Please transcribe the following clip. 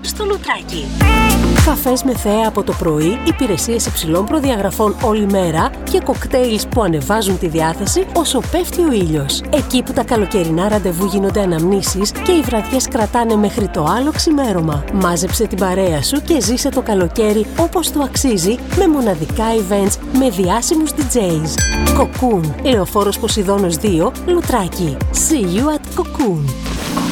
στο Λουτράκι. Καφές με θέα από το πρωί, υπηρεσίες υψηλών προδιαγραφών όλη μέρα και κοκτέιλς που ανεβάζουν τη διάθεση όσο πέφτει ο ήλιος. Εκεί που τα καλοκαιρινά ραντεβού γίνονται αναμνήσεις και οι βραδιές κρατάνε μέχρι το άλλο ξημέρωμα. Μάζεψε την παρέα σου και ζήσε το καλοκαίρι όπως του αξίζει με μοναδικά events με διάσημους DJs. Cocoon, Λεωφόρος Ποσειδώνος 2, Λουτράκι. See you at Cocoon.